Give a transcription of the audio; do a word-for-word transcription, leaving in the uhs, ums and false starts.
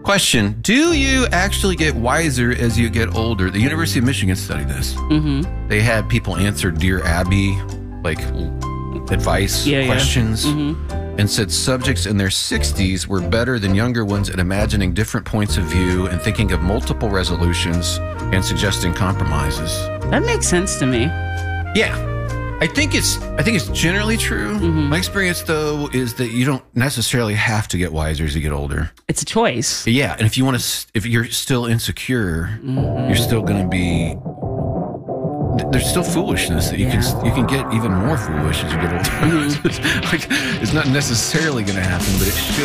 Question: do you actually get wiser as you get older? The University of Michigan studied this. Mm-hmm. They had people answer Dear Abby, like advice yeah, questions, yeah. Mm-hmm. and said subjects in their sixties were better than younger ones at imagining different points of view and thinking of multiple resolutions and suggesting compromises. That makes sense to me. Yeah. I think it's I think it's generally true. Mm-hmm. My experience, though, is that you don't necessarily have to get wiser as you get older. It's a choice. Yeah, and if you want to, if you're still insecure, mm-hmm. you're still going to be. There's still foolishness that you yeah. can you can get even more foolish as you get older. Mm-hmm. it's, like, it's not necessarily going to happen, but it should.